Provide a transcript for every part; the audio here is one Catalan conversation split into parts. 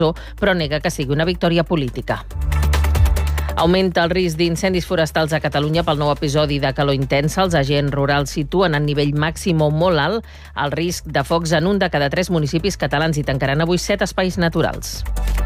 però nega que sigui una victòria política. Augmenta el risc d'incendis forestals a Catalunya pel nou episodi de calor intensa. Els agents rurals situen en nivell màxim o molt alt el risc de focs en un de cada 3 municipis catalans i tancaran avui 7 espais naturals.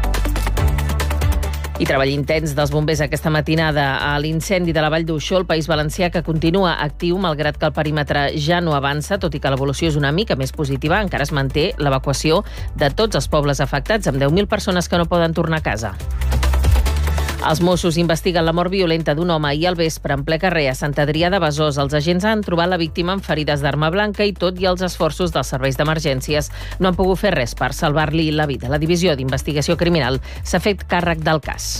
I treball intens dels bombers aquesta matinada a l'incendi de la Vall d'Uixó, al País Valencià, que continua actiu malgrat que el perímetre ja no avança, tot i que l'evolució és una mica més positiva. Encara es manté l'evacuació de tots els pobles afectats, amb 10.000 persones que no poden tornar a casa. Els Mossos investiguen la mort violenta d'un home ahir al vespre en ple carrer a Sant Adrià de Besòs. Els agents han trobat la víctima amb ferides d'arma blanca i tot i els esforços dels serveis d'emergències no han pogut fer res per salvar-li la vida. La Divisió d'Investigació Criminal s'ha fet càrrec del cas.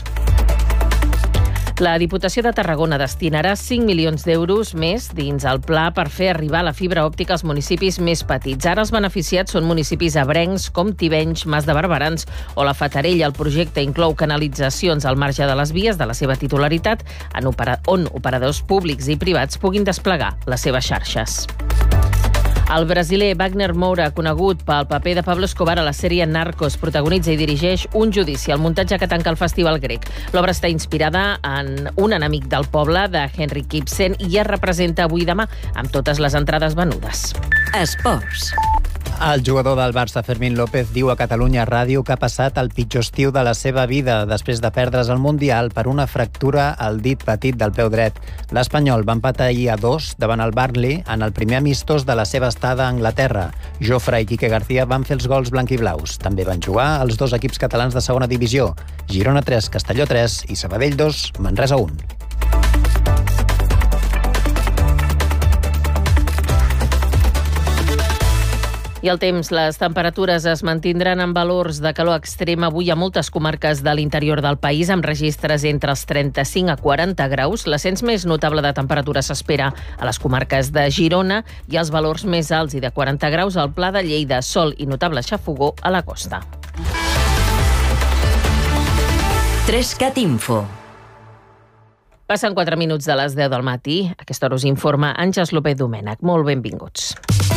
La Diputació de Tarragona destinarà 5 milions d'euros més dins el pla per fer arribar la fibra òptica als municipis més petits. Ara els beneficiats són municipis ebrencs com Tivenys, Mas de Barberans o la Fatarella. El projecte inclou canalitzacions al marge de les vies de la seva titularitat on operadors públics i privats puguin desplegar les seves xarxes. El brasiler Wagner Moura, conegut pel paper de Pablo Escobar a la sèrie Narcos, protagonitza i dirigeix un judici al muntatge que tanca el Festival Grec. L'obra està inspirada en Un enemic del poble, de Henrik Ibsen, i es representa avui i demà amb totes les entrades venudes. Esports. El jugador del Barça, Fermín López, diu a Catalunya Ràdio que ha passat el pitjor estiu de la seva vida després de perdre's el Mundial per una fractura al dit petit del peu dret. L'Espanyol va empatar ahir a 2 davant el Burnley en el primer amistós de la seva estada a Anglaterra. Jofre i Quique García van fer els gols blanquiblaus. També van jugar els 2 equips catalans de segona divisió, Girona 3, Castelló 3 i Sabadell 2, Manresa 1. I el temps, les temperatures es mantindran en valors de calor extrem avui a moltes comarques de l'interior del país, amb registres entre els 35 a 40 graus. L'ascens més notable de temperatura s'espera a les comarques de Girona i els valors més alts i de 40 graus al Pla de Lleida, sol i notable xafogó a la costa. 3CAT Info. Passen 4 minuts de les 10 del matí. A aquesta hora us informa Àngels López Domènech. Molt benvinguts.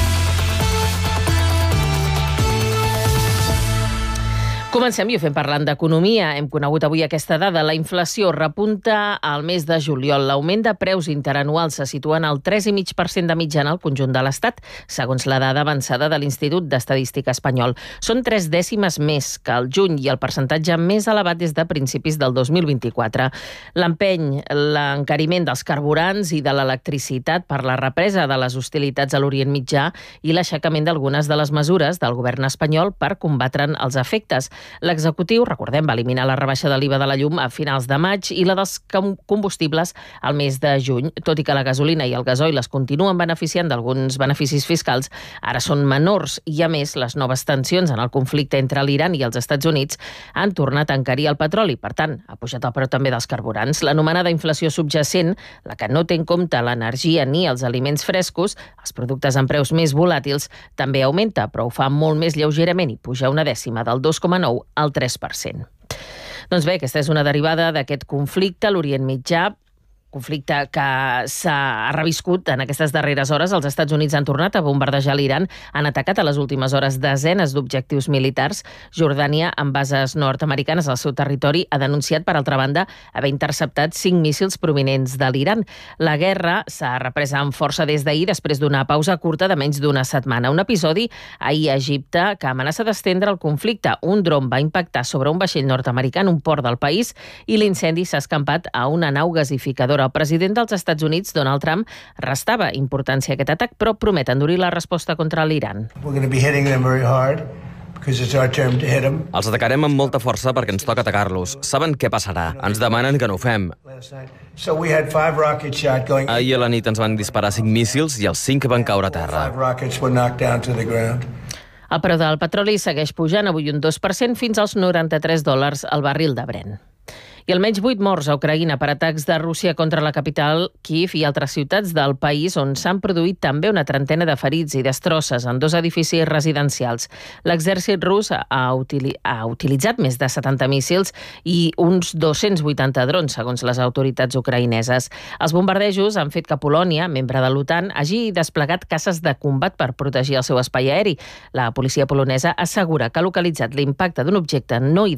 Comencem i ho fem parlant d'economia. Hem conegut avui aquesta dada. La inflació repunta al mes de juliol. L'augment de preus interanuals se situa en el 3,5% de mitjana al conjunt de l'Estat, segons la dada avançada de l'Institut d'Estadística Espanyol. Són 3 dècimes més que el juny i el percentatge més elevat des de principis del 2024. L'empeny, l'encariment dels carburants i de l'electricitat per la represa de les hostilitats a l'Orient Mitjà i l'aixecament d'algunes de les mesures del govern espanyol per combatre'n els efectes. L'executiu, recordem, va eliminar la rebaixa de l'IVA de la llum a finals de maig i la dels combustibles al mes de juny. Tot i que la gasolina i el gasoil es continuen beneficiant d'alguns beneficis fiscals, ara són menors i, a més, les noves tensions en el conflicte entre l'Iran i els Estats Units han tornat a encarir el petroli. Per tant, ha pujat el preu també dels carburants. L'anomenada inflació subjacent, la que no té en compte l'energia ni els aliments frescos, els productes amb preus més volàtils, també augmenta, però ho fa molt més lleugerament i puja una dècima del 2,9 al 3%. Doncs bé, aquesta és una derivada d'aquest conflicte a l'Orient Mitjà, conflicte que s'ha reviscut en aquestes darreres hores. Els Estats Units han tornat a bombardejar l'Iran, han atacat a les últimes hores desenes d'objectius militars. Jordània, amb bases nord-americanes al seu territori, ha denunciat, per altra banda, haver interceptat 5 míssils provinents de l'Iran. La guerra s'ha reprès amb força des d'ahir, després d'una pausa curta de menys d'una setmana. Un episodi ahir a Egipte que amenaça d'estendre el conflicte. Un dron va impactar sobre un vaixell nord-americà en un port del país i l'incendi s'ha escampat a una nau gasificadora. El president dels Estats Units, Donald Trump, restava importància a aquest atac, però promet endurir la resposta contra l'Iran. Els atacarem amb molta força perquè ens toca atacar-los. Saben què passarà? Ens demanen que no ho fem. Ahir a la nit ens van disparar 5 míssils i els 5 van caure a terra. El preu del petroli segueix pujant avui un 2% fins als $93 al barril de Brent. I almenys 8 morts a Ucraïna per atacs de Rússia contra la capital, Kiev, i altres ciutats del país, on s'han produït també una trentena de ferits i destrosses en 2 edificis residencials. L'exèrcit rus ha utilitzat més de 70 míssils i uns 280 drons, segons les autoritats ucraïneses. Els bombardejos han fet que Polònia, membre de l'OTAN, hagi desplegat caces de combat per protegir el seu espai aeri. La policia polonesa assegura que ha localitzat l'impacte d'un objecte no